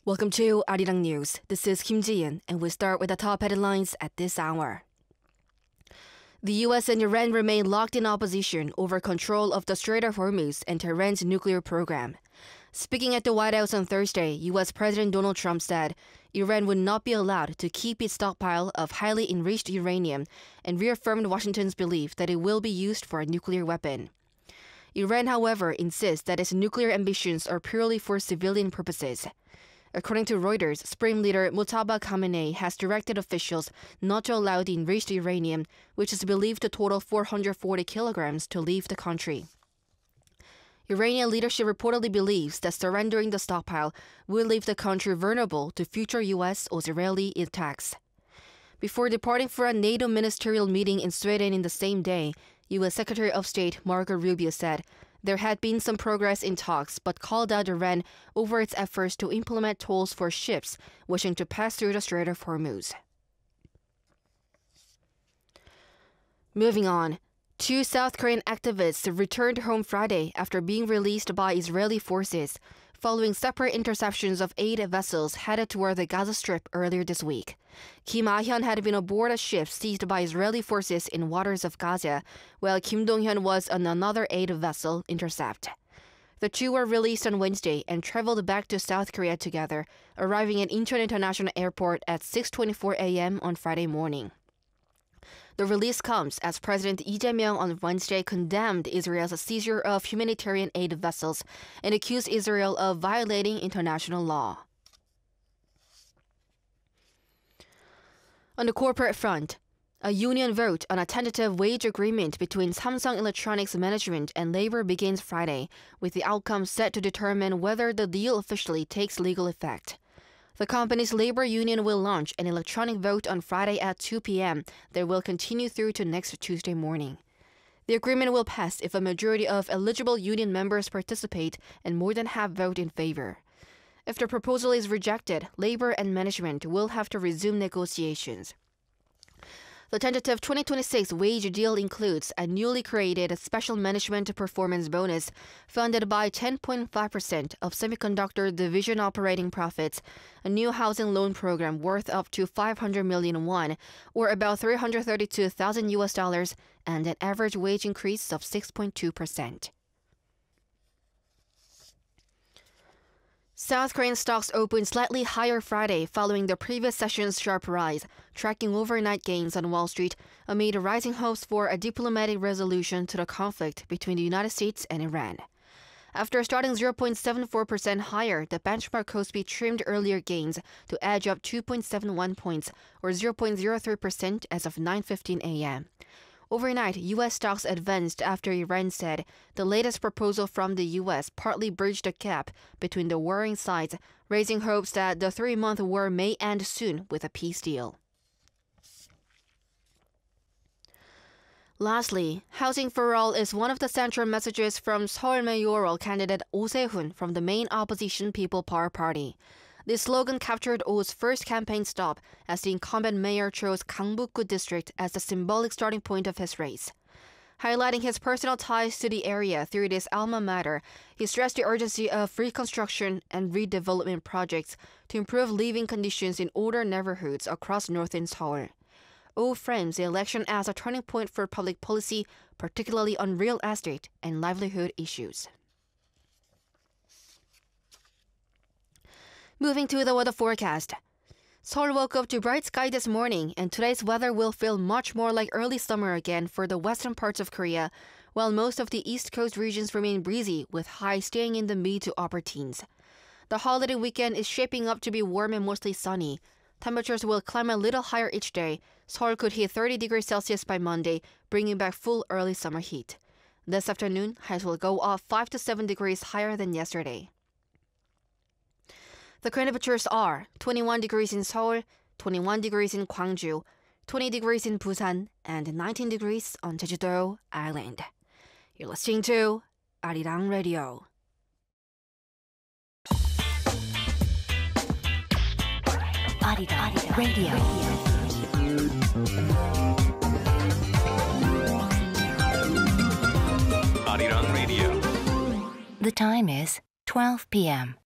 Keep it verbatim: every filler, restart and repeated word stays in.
Welcome to Arirang News. This is Kim Ji-in, and we start with the top headlines at this hour. The U S and Iran remain locked in opposition over control of the Strait of Hormuz and Tehran's nuclear program. Speaking at the White House on Thursday, U S President Donald Trump said Iran would not be allowed to keep its stockpile of highly enriched uranium and reaffirmed Washington's belief that it will be used for a nuclear weapon. Iran, however, insists that its nuclear ambitions are purely for civilian purposes. According to Reuters, Supreme Leader Mojtaba Khamenei has directed officials not to allow the enriched uranium, which is believed to total four hundred forty kilograms, to leave the country. Iranian leadership reportedly believes that surrendering the stockpile will leave the country vulnerable to future U S or Israeli attacks. Before departing for a NATO ministerial meeting in Sweden in the same day, U S Secretary of State Marco Rubio said there had been some progress in talks, but called out Iran over its efforts to implement tolls for ships wishing to pass through the Strait of Hormuz. Moving on, two South Korean activists returned home Friday after being released by Israeli forces, following separate interceptions of eight vessels headed toward the Gaza Strip earlier this week. Kim Ah-hyun had been aboard a ship seized by Israeli forces in waters of Gaza, while Kim Dong-hyun was on another aid vessel intercept. The two were released on Wednesday and traveled back to South Korea together, arriving at Incheon International Airport at six twenty-four a.m. on Friday morning. The release comes as President Lee Jae-myung on Wednesday condemned Israel's seizure of humanitarian aid vessels and accused Israel of violating international law. On the corporate front, a union vote on a tentative wage agreement between Samsung Electronics management and labor begins Friday, with the outcome set to determine whether the deal officially takes legal effect. The company's labor union will launch an electronic vote on Friday at two p.m. that will continue through to next Tuesday morning. The agreement will pass if a majority of eligible union members participate and more than half vote in favor. If the proposal is rejected, labor and management will have to resume negotiations. The tentative twenty twenty-six wage deal includes a newly created special management performance bonus funded by ten point five percent of semiconductor division operating profits, a new housing loan program worth up to five hundred million won, or about three hundred thirty-two thousand U S dollars, and an average wage increase of six point two percent. South Korean stocks opened slightly higher Friday following the previous session's sharp rise, tracking overnight gains on Wall Street amid rising hopes for a diplomatic resolution to the conflict between the United States and Iran. After starting zero point seven four percent higher, the benchmark Kospi trimmed earlier gains to edge up two point seven one points, or zero point zero three percent as of nine fifteen a.m. Overnight, U S stocks advanced after Iran said the latest proposal from the U S partly bridged the gap between the warring sides, raising hopes that the three-month war may end soon with a peace deal. Lastly, Housing for All is one of the central messages from Seoul mayoral candidate Oh Se-hoon from the main opposition People Power Party. This slogan captured Oh's first campaign stop as the incumbent mayor chose Gangbuk-gu district as the symbolic starting point of his race. Highlighting his personal ties to the area through this alma mater, he stressed the urgency of reconstruction and redevelopment projects to improve living conditions in older neighborhoods across northern Seoul. Oh frames the election as a turning point for public policy, particularly on real estate and livelihood issues. Moving to the weather forecast. Seoul woke up to bright sky this morning, and today's weather will feel much more like early summer again for the western parts of Korea, while most of the east coast regions remain breezy, with highs staying in the mid to upper teens. The holiday weekend is shaping up to be warm and mostly sunny. Temperatures will climb a little higher each day. Seoul could hit thirty degrees Celsius by Monday, bringing back full early summer heat. This afternoon, highs will go up five to seven degrees higher than yesterday. The current temperatures are twenty-one degrees in Seoul, twenty-one degrees in Gwangju, twenty degrees in Busan, and nineteen degrees on Jeju-do Island. You're listening to Arirang Radio. Arirang Radio. Arirang Radio. The time is twelve p.m.